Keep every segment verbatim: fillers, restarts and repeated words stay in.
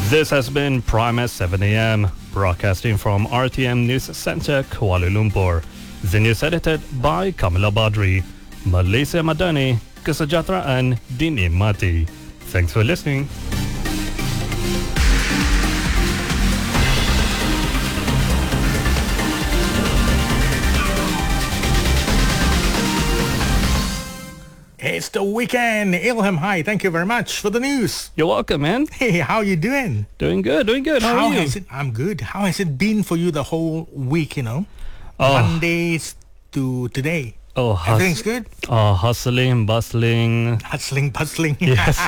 This has been Prime at seven a.m., broadcasting from R T M News Centre, Kuala Lumpur. The news edited by Kamila Badri. Malaysia Madani, kesejahteraan dinikmati. Thanks for listening. It's the weekend. Ilham, hi. Thank you very much for the news. You're welcome, man. Hey, how you doing? Doing good, doing good. How, How are you? has it? I'm good. How has it been for you the whole week? You know, Oh. Mondays to today. Oh, hus- Everything's good. oh, hustling, bustling. Hustling, bustling. Yes.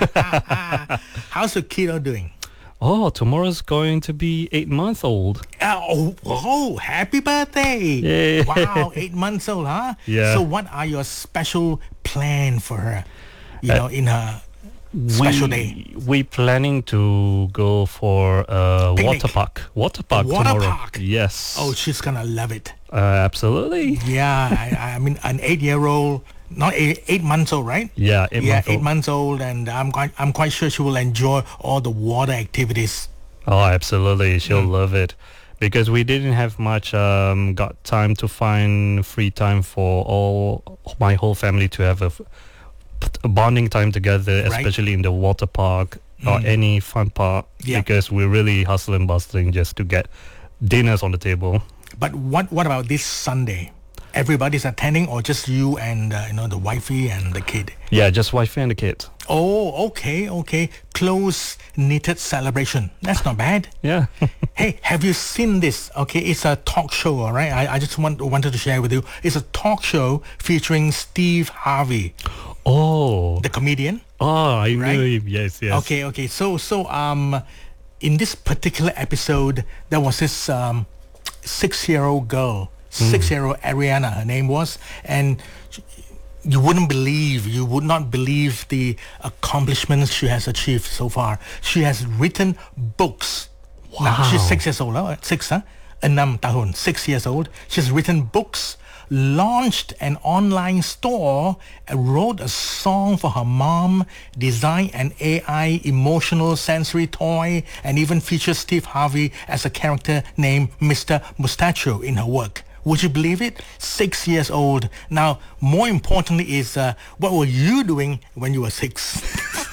How's your kiddo doing? Oh, tomorrow's going to be eight months old. Oh, oh, happy birthday! Yay. Wow, eight months old, huh? Yeah. So, what are your special plan for her? You know, in her special we, day. We planning to go for a Picnic. water park. Water park Water tomorrow. park? Yes. Oh, she's gonna love it. uh, absolutely. Yeah, I, I mean, an eight-year-old, not eight, eight months old, right? Yeah, eight yeah, months eight old. months old, and I'm quite, I'm quite sure she will enjoy all the water activities. Oh, absolutely. She'll Mm. love it. Because we didn't have much um, got time to find free time for all my whole family to have a, f- a bonding time together, Right. especially in the water park or Mm. any fun park. Yeah. Because we're really hustling, bustling just to get dinners on the table. But what, what about this Sunday? Everybody's attending, or just you and uh, you know the wifey and the kid? Yeah, just wife and the kids. Oh, okay, okay. Close knitted celebration. That's not bad. Yeah. Hey, have you seen this? Okay, it's a talk show, all right? I, I just want wanted to share with you. It's a talk show featuring Steve Harvey, oh. the comedian. Oh, I Right? know him. Yes, yes. Okay, okay. So, so um, in this particular episode, there was this um, six-year-old girl, six-year-old Ariana, her name was, and sh- you wouldn't believe, you would not believe the accomplishments she has achieved so far. She has written books. Now, she's Wow. six years old, huh? Six, huh? Enam tahun, six years old. She's written books, launched an online store, and wrote a song for her mom, designed an A I emotional sensory toy, and even featured Steve Harvey as a character named Mister Mustachio in her work. Would you believe it? Six years old. Now, more importantly is, uh, what were you doing when you were six?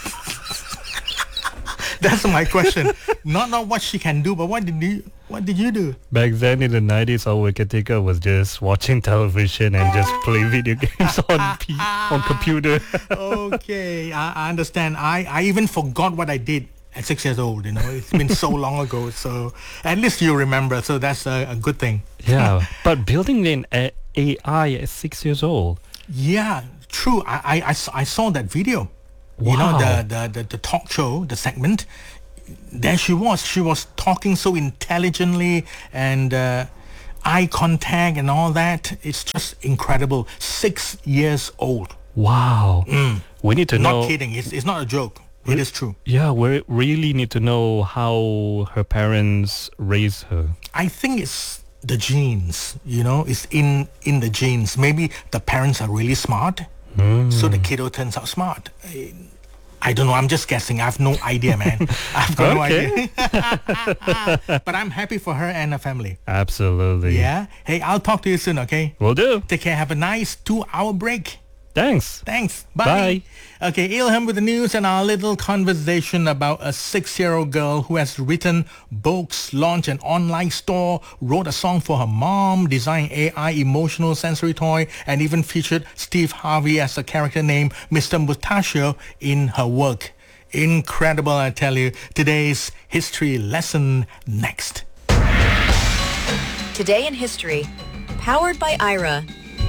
That's my question. Not not what she can do, but what did you what did you do? Back then in the nineties, our Ketika was just watching television and just play video games on P- on computer. Okay, I, I understand. I, I even forgot what I did at six years old. You know, it's been so long ago. So at least you remember. So that's a, a good thing. Yeah, but building an a- AI at six years old. Yeah, true. I I, I, s- I saw that video. You know, Wow. the, the, the, the talk show, the segment. There she was. She was talking so intelligently and uh, eye contact and all that. It's just incredible. Six years old. Wow. We need to Not know. kidding. It's, it's not a joke. It is true. Yeah, we really need to know how her parents raised her. I think it's the genes, you know, it's in in the genes. Maybe the parents are really smart, so the kiddo turns out smart. I, I don't know. I'm just guessing. I have no idea, man. I've got no Okay. idea. But I'm happy for her and her family. Absolutely. Yeah. Hey, I'll talk to you soon, okay? Will do. Take care. Have a nice two-hour break. Thanks. Thanks. Bye. Bye. Okay, Ilham with the news and our little conversation about a six-year-old girl who has written books, launched an online store, wrote a song for her mom, designed A I emotional sensory toy, and even featured Steve Harvey as a character named Mister Mustachio in her work. Incredible, I tell you. Today's history lesson next. Today in History, powered by I R A.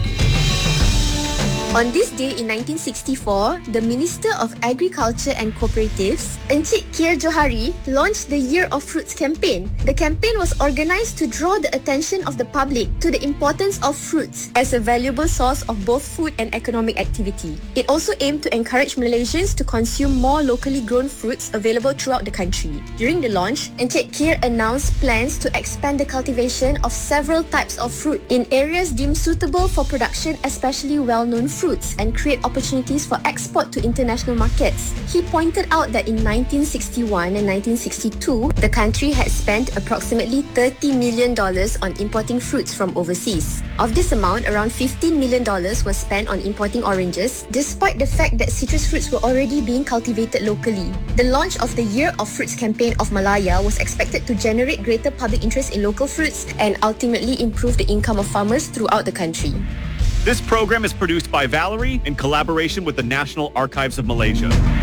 On this day in nineteen sixty-four, the Minister of Agriculture and Cooperatives, Encik Kir Johari, launched the Year of Fruits campaign. The campaign was organized to draw the attention of the public to the importance of fruits as a valuable source of both food and economic activity. It also aimed to encourage Malaysians to consume more locally grown fruits available throughout the country. During the launch, Encik Kir announced plans to expand the cultivation of several types of fruit in areas deemed suitable for production, especially well-known fruits and create opportunities for export to international markets. He pointed out that in nineteen sixty-one and nineteen sixty-two, the country had spent approximately thirty million dollars on importing fruits from overseas. Of this amount, around fifteen million dollars was spent on importing oranges, despite the fact that citrus fruits were already being cultivated locally. The launch of the Year of Fruits campaign of Malaya was expected to generate greater public interest in local fruits and ultimately improve the income of farmers throughout the country. This program is produced by Valerie in collaboration with the National Archives of Malaysia.